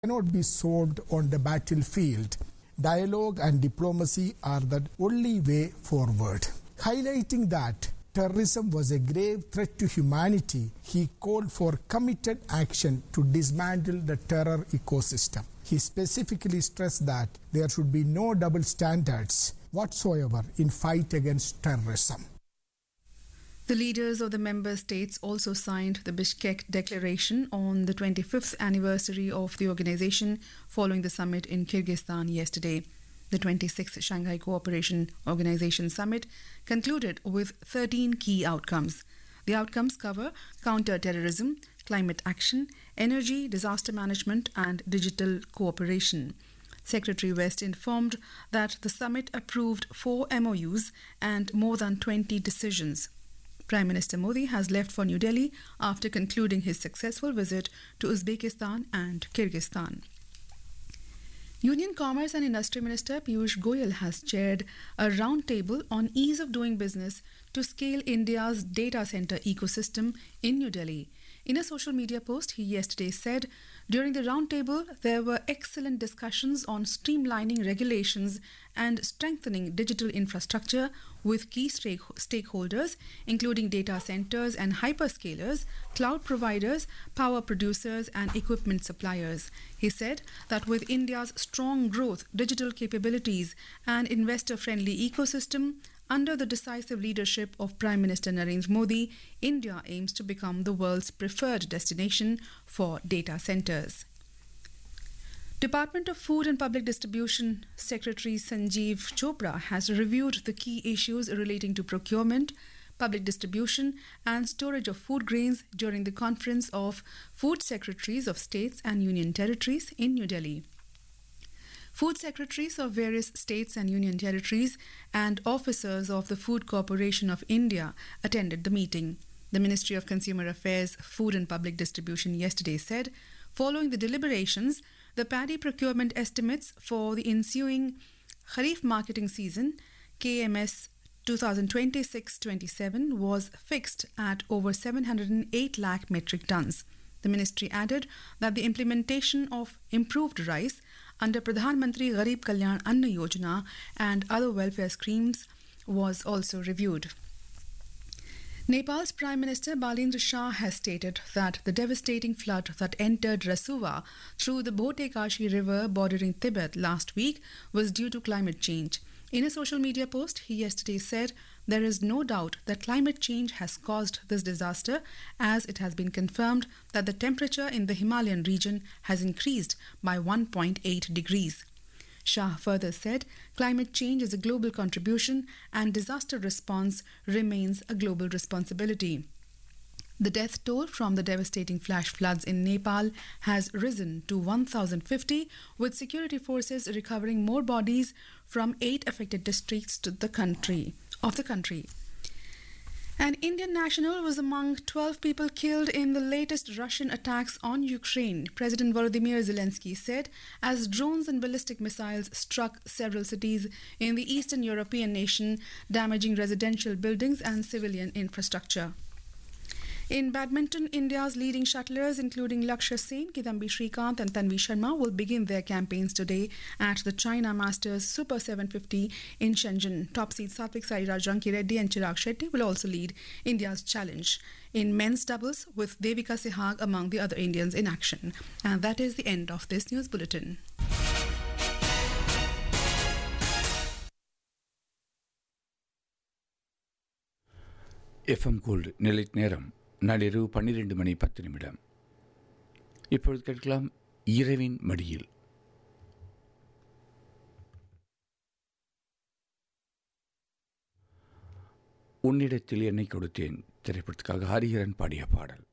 cannot be solved on the battlefield. Dialogue and diplomacy are the only way forward. Highlighting that terrorism was a grave threat to humanity, he called for committed action to dismantle the terror ecosystem. He specifically stressed that there should be no double standards whatsoever in fight against terrorism. The leaders of the member states also signed the Bishkek Declaration on the 25th anniversary of the organization following the summit in Kyrgyzstan yesterday. The 26th Shanghai Cooperation Organization Summit concluded with 13 key outcomes. The outcomes cover counter-terrorism, climate action, energy, disaster management and digital cooperation. Secretary West informed that the summit approved 4 MOUs and more than 20 decisions. Prime Minister Modi has left for New Delhi after concluding his successful visit to Uzbekistan and Kyrgyzstan. Union Commerce and Industry Minister Piyush Goyal has chaired a roundtable on ease of doing business to scale India's data center ecosystem in New Delhi. In a social media post, he yesterday said, during the roundtable, there were excellent discussions on streamlining regulations and strengthening digital infrastructure with key stakeholders, including data centers and hyperscalers, cloud providers, power producers, and equipment suppliers. He said that with India's strong growth, digital capabilities, and investor-friendly ecosystem, under the decisive leadership of Prime Minister Narendra Modi, India aims to become the world's preferred destination for data centers. Department of Food and Public Distribution Secretary Sanjeev Chopra has reviewed the key issues relating to procurement, public distribution and storage of food grains during the conference of Food Secretaries of States and Union Territories in New Delhi. Food secretaries of various states and union territories and officers of the Food Corporation of India attended the meeting. The Ministry of Consumer Affairs, Food and Public Distribution yesterday said, following the deliberations, the paddy procurement estimates for the ensuing Kharif marketing season, KMS 2026-27, was fixed at over 708 lakh metric tons. The ministry added that the implementation of improved rice under Pradhan Mantri Garib Kalyan Anna Yojana and other welfare schemes was also reviewed. Nepal's Prime Minister Balendra Shah has stated that the devastating flood that entered Rasuwa through the Bhotekashi River bordering Tibet last week was due to climate change. In a social media post, he yesterday said, there is no doubt that climate change has caused this disaster, as it has been confirmed that the temperature in the Himalayan region has increased by 1.8 degrees. Shah further said, climate change is a global contribution and disaster response remains a global responsibility. The death toll from the devastating flash floods in Nepal has risen to 1,050, with security forces recovering more bodies from 8 affected districts of the country. An Indian national was among 12 people killed in the latest Russian attacks on Ukraine, President Volodymyr Zelensky said, as drones and ballistic missiles struck several cities in the Eastern European nation, damaging residential buildings and civilian infrastructure. In badminton, India's leading shuttlers, including Lakshya Sen, Kidambi Srikanth and Tanvi Sharma, will begin their campaigns today at the China Masters Super 750 in Shenzhen. Top seed Satvik Sairaj Ranki Reddy and Chirag Shetty will also lead India's challenge in men's doubles, with Devika Sehag among the other Indians in action. And that is the end of this news bulletin. FM Gold நிலைத் நேரம் நள்ளிரவு 12 மணி 10 நிமிடம். இப்பொழுது கேட்கலாம் இரவின் மடியில். உன்னிடத்தில் என்னை கொடுத்தேன் திரைப்படத்துக்காக ஹரிஹரன் பாடிய பாடல்.